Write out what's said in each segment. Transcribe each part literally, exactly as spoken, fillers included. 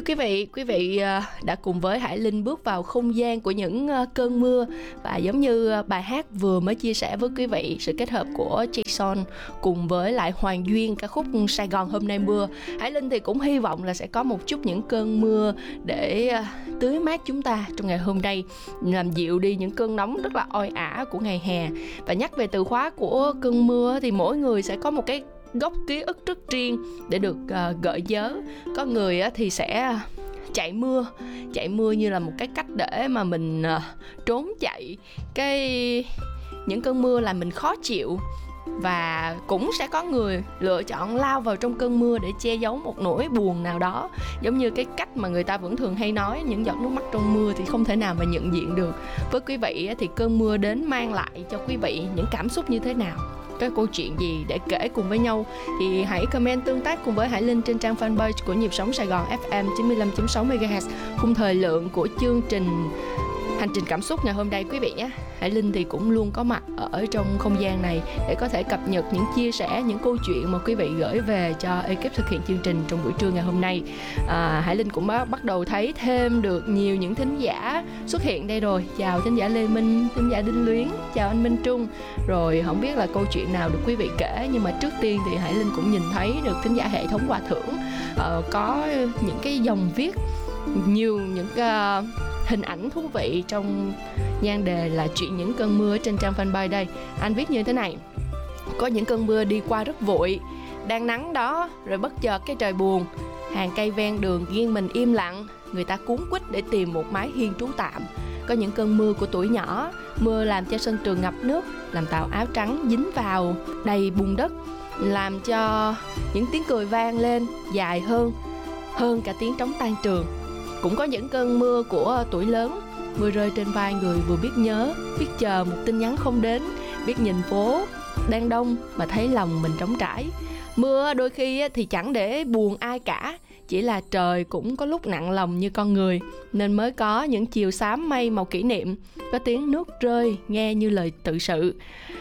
quý vị, quý vị đã cùng với Hải Linh bước vào không gian của những cơn mưa. Và giống như bài hát vừa mới chia sẻ với quý vị, sự kết hợp của Jason cùng với lại Hoàng Duyên, ca khúc Sài Gòn Hôm Nay Mưa, Hải Linh thì cũng hy vọng là sẽ có một chút những cơn mưa để tưới mát chúng ta trong ngày hôm nay, làm dịu đi những cơn nóng rất là oi ả của ngày hè. Và nhắc về từ khóa của cơn mưa thì mỗi người sẽ có một cái góc ký ức rất riêng để được uh, gợi nhớ. Có người uh, thì sẽ chạy mưa chạy mưa như là một cái cách để mà mình uh, trốn chạy cái những cơn mưa làm mình khó chịu. Và cũng sẽ có người lựa chọn lao vào trong cơn mưa để che giấu một nỗi buồn nào đó. Giống như cái cách mà người ta vẫn thường hay nói, những giọt nước mắt trong mưa thì không thể nào mà nhận diện được. Với quý vị thì cơn mưa đến mang lại cho quý vị những cảm xúc như thế nào? Cái câu chuyện gì để kể cùng với nhau thì hãy comment tương tác cùng với Hải Linh trên trang fanpage của Nhịp Sống Sài Gòn ép em chín mươi lăm chấm sáu mê ga héc. Khung thời lượng của chương trình Hành trình cảm xúc ngày hôm nay quý vị nhé. Hải Linh thì cũng luôn có mặt ở trong không gian này để có thể cập nhật những chia sẻ, những câu chuyện mà quý vị gửi về cho ekip thực hiện chương trình trong buổi trưa ngày hôm nay. à, Hải Linh cũng bắt đầu thấy thêm được nhiều những thính giả xuất hiện đây rồi. Chào thính giả Lê Minh, thính giả Đinh Luyến, chào anh Minh Trung. Rồi không biết là câu chuyện nào được quý vị kể, nhưng mà trước tiên thì Hải Linh cũng nhìn thấy được thính giả hệ thống Hòa Thưởng uh, có những cái dòng viết, nhiều những uh, hình ảnh thú vị trong nhan đề là chuyện những cơn mưa trên trang fanpage đây. Anh viết như thế này: có những cơn mưa đi qua rất vội, đang nắng đó, rồi bất chợt cái trời buồn. Hàng cây ven đường nghiêng mình im lặng, người ta cuống quýt để tìm một mái hiên trú tạm. Có những cơn mưa của tuổi nhỏ, mưa làm cho sân trường ngập nước, làm tàu áo trắng dính vào đầy bùn đất, làm cho những tiếng cười vang lên dài hơn, hơn cả tiếng trống tan trường. Cũng có những cơn mưa của tuổi lớn, mưa rơi trên vai người vừa biết nhớ, biết chờ một tin nhắn không đến, biết nhìn phố đang đông mà thấy lòng mình trống trải. Mưa đôi khi thì chẳng để buồn ai cả, chỉ là trời cũng có lúc nặng lòng như con người, nên mới có những chiều xám mây màu kỷ niệm, có tiếng nước rơi nghe như lời tự sự.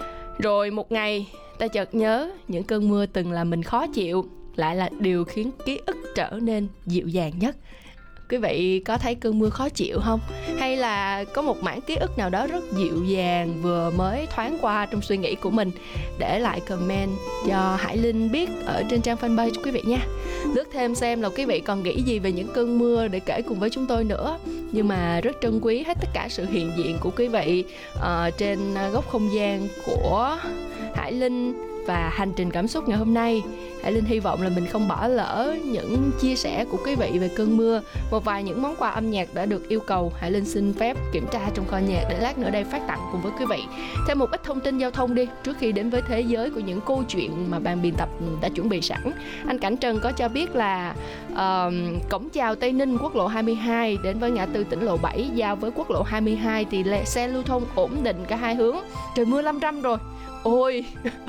Rồi một ngày ta chợt nhớ những cơn mưa từng làm mình khó chịu lại là điều khiến ký ức trở nên dịu dàng nhất. Quý vị có thấy cơn mưa khó chịu không? Hay là có một mảng ký ức nào đó rất dịu dàng vừa mới thoáng qua trong suy nghĩ của mình? Để lại comment cho Hải Linh biết ở trên trang fanpage quý vị nha. Lướt thêm xem là quý vị còn nghĩ gì về những cơn mưa để kể cùng với chúng tôi nữa. Nhưng mà rất trân quý hết tất cả sự hiện diện của quý vị uh, trên góc không gian của Hải Linh và hành trình cảm xúc ngày hôm nay. Hải Linh hy vọng là mình không bỏ lỡ những chia sẻ của quý vị về cơn mưa. Một vài những món quà âm nhạc đã được yêu cầu, Hải Linh xin phép kiểm tra trong kho nhạc để lát nữa đây phát tặng cùng với quý vị. Thêm một ít thông tin giao thông đi, trước khi đến với thế giới của những câu chuyện mà ban biên tập đã chuẩn bị sẵn. Anh Cảnh Trần có cho biết là uh, cổng chào Tây Ninh quốc lộ hai mươi hai đến với ngã tư tỉnh lộ bảy giao với quốc lộ hai mươi hai thì xe lưu thông ổn định cả hai hướng. Trời mưa lâm râm rồi. Ôi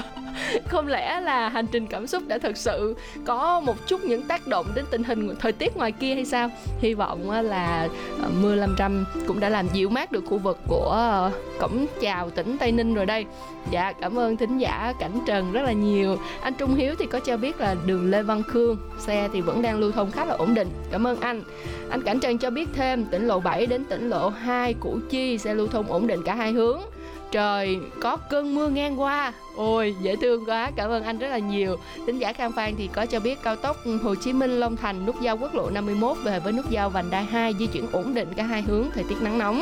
không lẽ là hành trình cảm xúc đã thực sự có một chút những tác động đến tình hình thời tiết ngoài kia hay sao? Hy vọng là mưa lâm râm cũng đã làm dịu mát được khu vực của cổng chào tỉnh Tây Ninh rồi đây. Dạ, cảm ơn thính giả Cảnh Trần rất là nhiều. Anh Trung Hiếu thì có cho biết là đường Lê Văn Khương, xe thì vẫn đang lưu thông khá là ổn định. Cảm ơn anh. Anh Cảnh Trần cho biết thêm tỉnh lộ bảy đến tỉnh lộ hai Củ Chi xe lưu thông ổn định cả hai hướng. Trời có cơn mưa ngang qua. Ôi dễ thương quá, cảm ơn anh rất là nhiều. Thính giả Khang Phan thì có cho biết cao tốc Hồ Chí Minh Long Thành nút giao quốc lộ năm mươi mốt về với nút giao vành đai hai di chuyển ổn định cả hai hướng, thời tiết nắng nóng.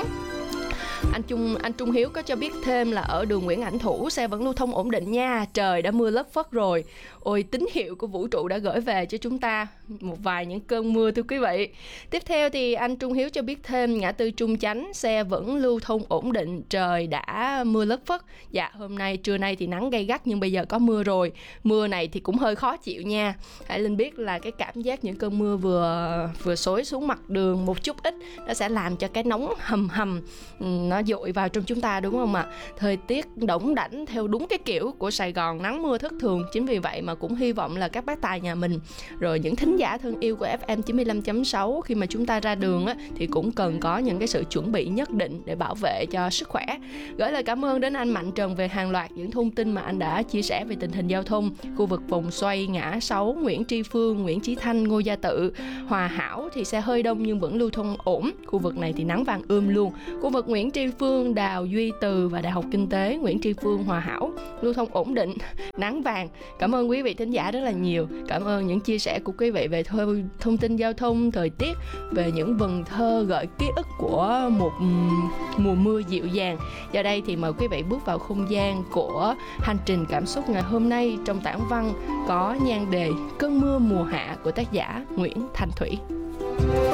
Anh Trung anh Trung Hiếu có cho biết thêm là ở đường Nguyễn Ảnh Thủ xe vẫn lưu thông ổn định nha, trời đã mưa lất phất rồi. Ôi, tín hiệu của vũ trụ đã gửi về cho chúng ta một vài những cơn mưa thưa quý vị. Tiếp theo thì anh Trung Hiếu cho biết thêm ngã tư Trung Chánh xe vẫn lưu thông ổn định, trời đã mưa lất phất. Dạ, hôm nay trưa nay thì nắng gay gắt nhưng bây giờ có mưa rồi. Mưa này thì cũng hơi khó chịu nha. Hải Linh biết là cái cảm giác những cơn mưa vừa vừa xối xuống mặt đường một chút ít nó sẽ làm cho cái nóng hầm hầm nó dội vào trong chúng ta, đúng không ạ? Thời tiết đỏng đảnh theo đúng cái kiểu của Sài Gòn, nắng mưa thất thường. Chính vì vậy mà cũng hy vọng là các bác tài nhà mình, rồi những thính giả thân yêu của ép em chín mươi lăm chấm sáu, khi mà chúng ta ra đường á, thì cũng cần có những cái sự chuẩn bị nhất định để bảo vệ cho sức khỏe. Gửi lời cảm ơn đến anh Mạnh Trần về hàng loạt những thông tin mà anh đã chia sẻ về tình hình giao thông khu vực vòng xoay Ngã Sáu, Nguyễn Tri Phương, Nguyễn Chí Thanh, Ngô Gia Tự, Hòa Hảo thì xe hơi đông nhưng vẫn lưu thông ổn. Khu vực này thì nắng vàng ươm luôn. Khu vực Nguyễn Tri Phương, Đào Duy Từ và Đại học Kinh tế Nguyễn Tri Phương, Hòa Hảo lưu thông ổn định, nắng vàng. Cảm ơn quý vị thính giả rất là nhiều. Cảm ơn những chia sẻ của quý vị về thông tin giao thông, thời tiết, về những vần thơ gợi ký ức của một mùa mưa dịu dàng. Giờ đây thì mời quý vị bước vào không gian của hành trình cảm xúc ngày hôm nay. Trong tản văn có nhan đề Cơn mưa mùa hạ của tác giả Nguyễn Thành Thủy.